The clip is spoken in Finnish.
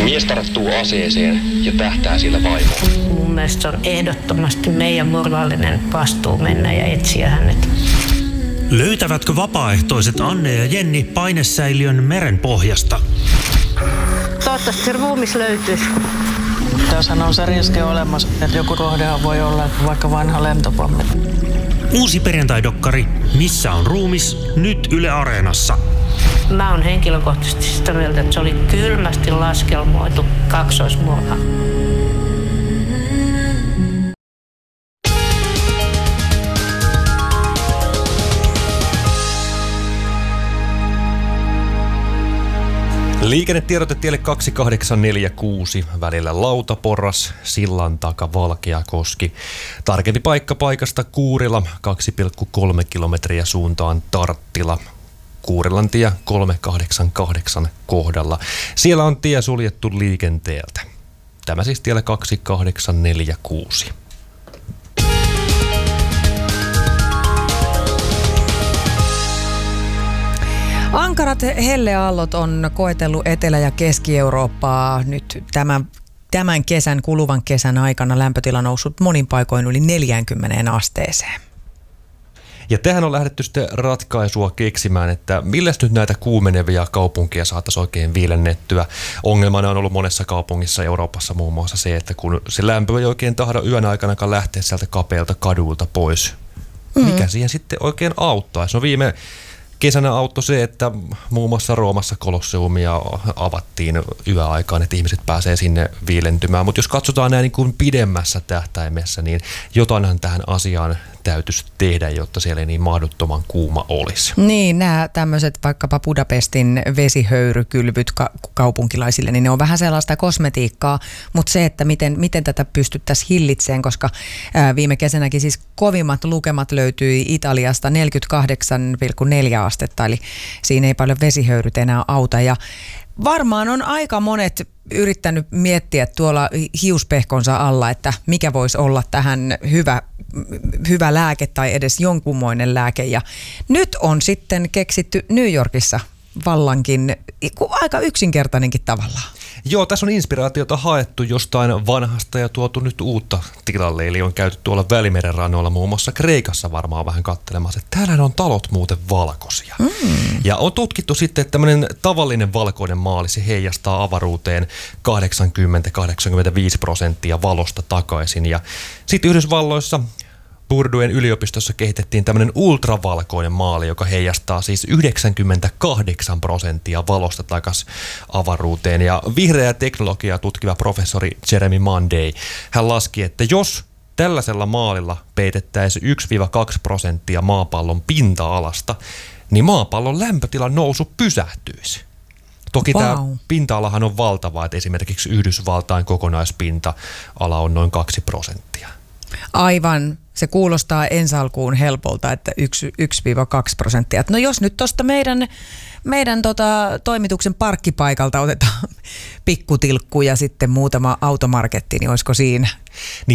Mies tarttuu aseeseen ja tähtää sillä vaimoon. Mun mielestä se on ehdottomasti meidän moraalinen vastuu mennä ja etsiä hänet. Löytävätkö vapaaehtoiset Anne ja Jenni painesäiliön merenpohjasta? Toivottavasti se ruumis löytyisi. Tässähän on se riski olemassa, että joku kohdehan voi olla vaikka vanha lentopommi. Uusi perjantai-dokkari Missä on ruumis? Nyt Yle Areenassa. Mä oon henkilökohtaisesti sitä mieltä, että se oli kylmästi laskelmoitu kaksoismurha. Liikennetiedote tielle 2846 välillä Lautaporras, Sillan taka Valkeakoski. Tarkempi paikka paikasta Kuurila 2,3 kilometriä suuntaan Tarttila. Kuurilantie 388 kohdalla. Siellä on tie suljettu liikenteeltä. Tämä siis tielle 2846. Ankarat helleaallot on koetellut Etelä- ja Keski-Eurooppaa nyt tämän kesän, kuluvan kesän aikana. Lämpötila noussut monin paikoin yli 40 asteeseen. Ja tähän on lähdetty sitten ratkaisua keksimään, että millä nyt näitä kuumenevia kaupunkia saataisiin oikein viilennettyä. Ongelmana on ollut monessa kaupungissa Euroopassa muun muassa se, että kun se lämpö ei oikein tahdo yön aikana lähteä sieltä kapealta kadulta pois. Mikä siihen sitten oikein auttaisi? No viime kesänä auttoi se, että muun muassa Roomassa Kolosseumia avattiin yöaikaan, että ihmiset pääsee sinne viilentymään. Mutta jos katsotaan näin niin kuin pidemmässä tähtäimessä, niin jotainhan tähän asiaan täytyisi tehdä, jotta siellä ei niin mahdottoman kuuma olisi. Niin, nämä tämmöiset vaikkapa Budapestin vesihöyrykylvyt kaupunkilaisille, niin ne on vähän sellaista kosmetiikkaa, mutta se, että miten tätä pystyttäisiin hillitsemään, koska viime kesänäkin siis kovimmat lukemat löytyi Italiasta 48,4 astetta, eli siinä ei paljon vesihöyryt enää auta. Ja varmaan on aika monet yrittänyt miettiä tuolla hiuspehkonsa alla, että mikä voisi olla tähän hyvä lääke tai edes jonkunmoinen lääke. Ja nyt on sitten keksitty New Yorkissa vallankin aika yksinkertainenkin tavallaan. Joo, tässä on inspiraatiota haettu jostain vanhasta ja tuotu nyt uutta tilalle. Eli on käyty tuolla Välimeren rannoilla, muun muassa Kreikassa varmaan vähän katselemassa, että täällä on talot muuten valkoisia. Ja on tutkittu sitten, että tämmöinen tavallinen valkoinen maali, se heijastaa avaruuteen 80-85% valosta takaisin. Ja sitten Yhdysvalloissa Purduen yliopistossa kehitettiin tämmöinen ultravalkoinen maali, joka heijastaa siis 98% valosta takaisin avaruuteen. Ja vihreää teknologiaa tutkiva professori Jeremy Monday, hän laski, että jos tällaisella maalilla peitettäisiin 1-2% maapallon pinta-alasta, niin maapallon lämpötilan nousu pysähtyisi. Toki tämä pinta-alahan on valtava, että esimerkiksi Yhdysvaltain kokonaispinta-ala on noin 2%. Aivan. Se kuulostaa ensi alkuun helpolta, että 1-2%. No jos nyt tuosta meidän toimituksen parkkipaikalta otetaan pikkutilkku ja sitten muutama automarketti, niin olisiko siinä?